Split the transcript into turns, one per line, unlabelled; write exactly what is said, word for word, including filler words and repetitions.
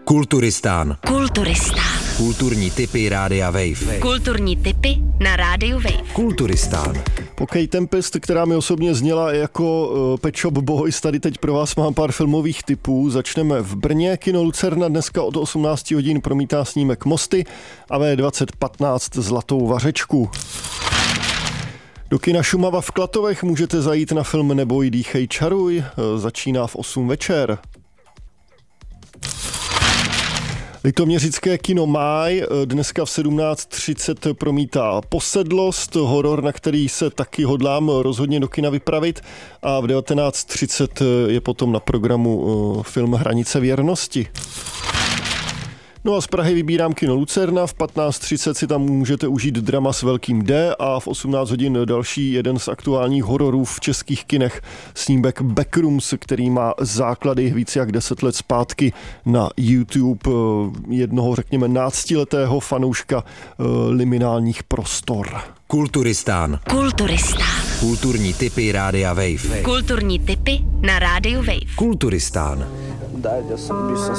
Kulturistán.
Kulturistán.
Kulturní tipy Rádia Wave.
Kulturní tipy na Rádiu Wave.
Kulturistán.
Pokej Tempest, která mi osobně zněla jako uh, Pet Shop Boys, tady teď pro vás mám pár filmových tipů. Začneme v Brně. Kino Lucerna dneska od osmnáct hodin promítá snímek Mosty a ve dvacet patnáct Zlatou vařečku. Do kina Šumava v Klatovech můžete zajít na film Neboj, dýchej, čaruj. Začíná v osm večer. Litoměřické kino Máj dneska v sedmnáct třicet promítá Posedlost, horor, na který se taky hodlám rozhodně do kina vypravit, a v devatenáct třicet je potom na programu film Hranice věrnosti. No a z Prahy vybírám kino Lucerna, v patnáct třicet si tam můžete užít drama s velkým D a v osmnáct hodin další jeden z aktuálních hororů v českých kinech, snímek Backrooms, který má základy víc jak deset let zpátky na YouTube jednoho, řekněme, náctiletého fanouška liminálních prostor.
Kulturistán.
Kulturistán.
Kulturní tipy Rádia Wave.
Kulturní tipy na Rádiu Wave.
Kulturistán.